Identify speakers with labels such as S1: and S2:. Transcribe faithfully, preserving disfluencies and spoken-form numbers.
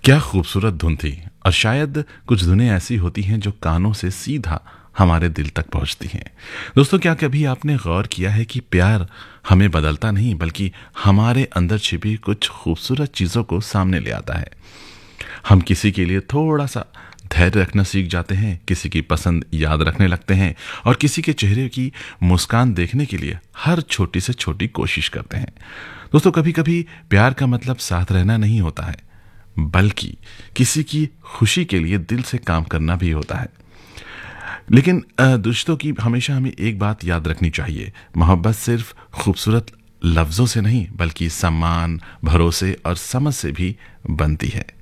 S1: क्या खूबसूरत धुन थी। और शायद कुछ धुनें ऐसी होती हैं जो कानों से सीधा हमारे दिल तक पहुंचती हैं। दोस्तों, क्या कभी आपने गौर किया है कि प्यार हमें बदलता नहीं बल्कि हमारे अंदर छिपी कुछ खूबसूरत चीज़ों को सामने ले आता है। हम किसी के लिए थोड़ा सा धैर्य रखना सीख जाते हैं, किसी की पसंद याद रखने लगते हैं और किसी के चेहरे की मुस्कान देखने के लिए हर छोटी से छोटी कोशिश करते हैं। दोस्तों, कभी कभी प्यार का मतलब साथ रहना नहीं होता है, बल्कि किसी की खुशी के लिए दिल से काम करना भी होता है। लेकिन अ, दोस्तों की हमेशा हमें एक बात याद रखनी चाहिए, मोहब्बत सिर्फ खूबसूरत लफ्ज़ों से नहीं बल्कि सम्मान, भरोसे और समझ से भी बनती है।